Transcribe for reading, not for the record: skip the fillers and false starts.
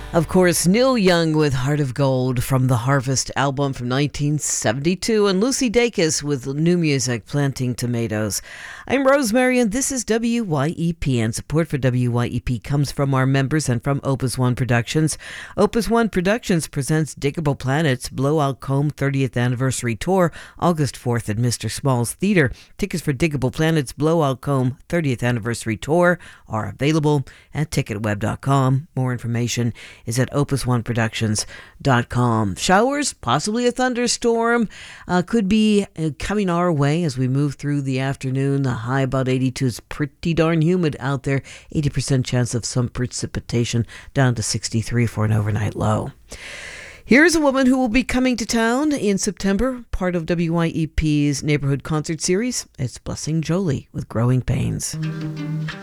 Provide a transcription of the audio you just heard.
Of course, Neil Young with Heart of Gold from the Harvest album from 1972, and Lucy Dacus with new music, Planting Tomatoes. I'm Rosemary, and this is WYEP, and support for WYEP comes from our members and from Opus One Productions. Opus One Productions presents Diggable Planets Blowout Comb 30th Anniversary Tour, August 4th at Mr. Small's Theatre. Tickets for Diggable Planets Blowout Comb 30th Anniversary Tour are available at ticketweb.com. More information is at opusoneproductions.com. Showers, possibly a thunderstorm, could be coming our way as we move through the afternoon. The high about 82 is pretty darn humid out there. 80% chance of some precipitation, down to 63 for an overnight low. Here's a woman who will be coming to town in September, part of WYEP's Neighborhood Concert Series. It's Blessing Jolie with Growing Pains.